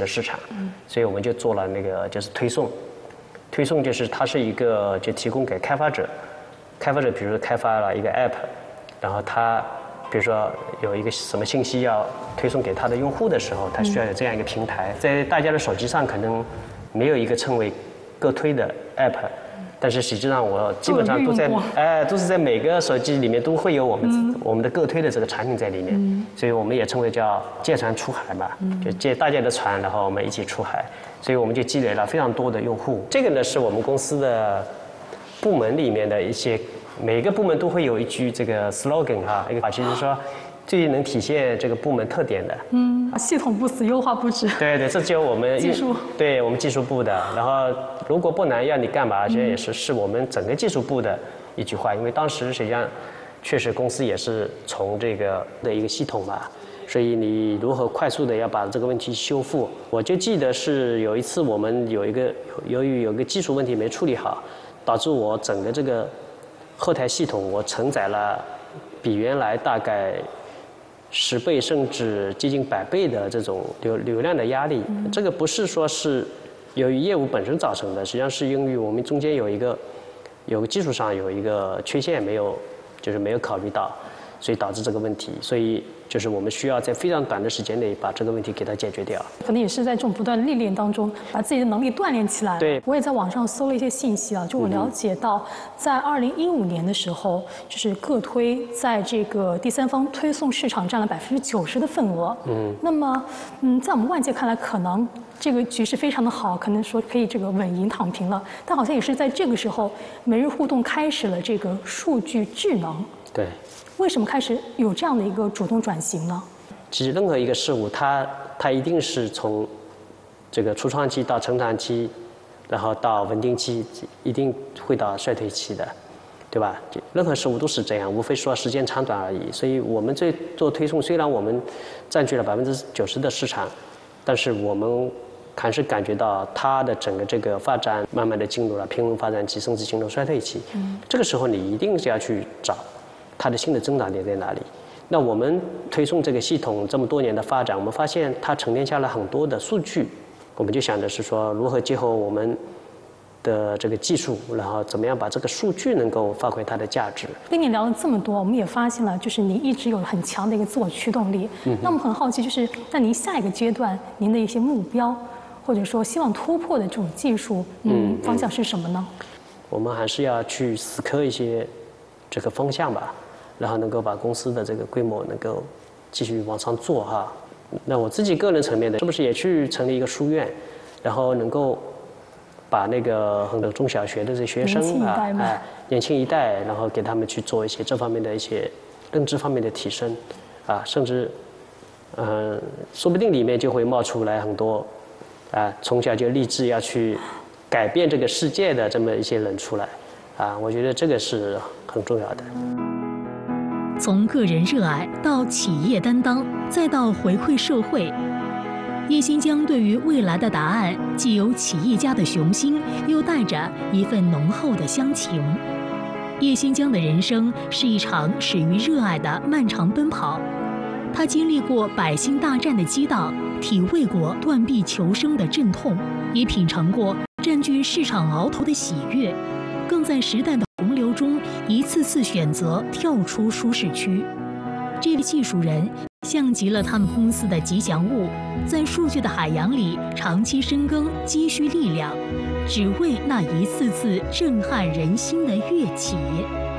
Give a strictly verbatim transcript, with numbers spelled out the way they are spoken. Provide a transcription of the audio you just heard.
的市场，所以我们就做了那个就是推送，推送就是它是一个就提供给开发者，开发者比如说开发了一个 app， 然后他比如说有一个什么信息要推送给他的用户的时候，他需要有这样一个平台，在大家的手机上可能没有一个称为个推的 app。但是实际上，我基本上都在，哎，都是在每个手机里面都会有我们、嗯、我们的个推的这个产品在里面，嗯、所以我们也称为叫借船出海嘛，嗯、就借大家的船，然后我们一起出海，所以我们就积累了非常多的用户。这个呢是我们公司的部门里面的一些，每个部门都会有一句这个 slogan 哈，一个话就是说最能体现这个部门特点的。 嗯，系统不死，优化不止。 对对，这只有我们技术， 对我们技术部的，然后。如果不难，要你干嘛？这也是是我们整个技术部的一句话，因为当时实际上确实公司也是从这个的一个系统嘛，所以你如何快速的要把这个问题修复？我就记得是有一次我们有一个由于有个技术问题没处理好，导致我整个这个后台系统我承载了比原来大概十倍甚至接近百倍的这种流流量的压力。这个不是说是。由于业务本身造成的，实际上是因为我们中间有一个，有个技术上有一个缺陷没有，就是没有考虑到，所以导致这个问题。所以就是我们需要在非常短的时间内把这个问题给它解决掉。 可能也是在这种不断的历练当中，把自己的能力锻炼起来。 对， 我也在网上搜了一些信息啊，就我了解到，在二零一五年的时候，就是个推在这个第三方推送市场占了百分之九十的份额。嗯，那么，嗯，在我们外界看来，可能。这个局势非常的好，可能说可以这个稳赢躺平了，但好像也是在这个时候，每日互动开始了这个数据智能。 对。 为什么开始有这样的一个主动转型呢？ 其实任何一个事物，它它一定是从这个初创期到成长期，然后到稳定期，一定会到衰退期的，对吧？任何事物都是这样，无非说时间长短而已。所以我们这做推送，虽然我们占据了百分之九十的市场，但是我们还是感觉到它的整个这个发展慢慢的进入了平稳发展期，甚至进入衰退期。嗯，这个时候你一定是要去找它的新的增长点在哪里。那我们推送这个系统这么多年的发展，我们发现它沉淀下了很多的数据，我们就想的是说如何结合我们的这个技术，然后怎么样把这个数据能够发挥它的价值。 跟你聊了这么多，我们也发现了，就是你一直有很强的一个自我驱动力。嗯，那我们很好奇，就是在您下一个阶段，您的一些目标，或者说希望突破的这种技术，嗯，方向是什么呢？ 我们还是要去死磕一些这个方向吧，然后能够把公司的这个规模能够继续往上做哈。那我自己个人层面的，是不是也去成立一个书院，然后能够把那个很多中小学的这些学生啊，哎，年轻一代，然后给他们去做一些这方面的一些认知方面的提升，啊，甚至，嗯、呃，说不定里面就会冒出来很多，啊，从小就立志要去改变这个世界的这么一些人出来，啊，我觉得这个是很重要的。 从个人热爱到企业担当，再到回馈社会。叶新疆对于未来的答案，既有企业家的雄心，又带着一份浓厚的乡情。叶新疆的人生是一场始于热爱的漫长奔跑，他经历过百姓大战的激荡，体味过断臂求生的阵痛，也品尝过占据市场鳌头的喜悦，更在时代的洪流中一次次选择跳出舒适区。这位技术人像极了他们公司的吉祥物，在数据的海洋里长期深耕，积蓄力量，只为那一次次震撼人心的跃起。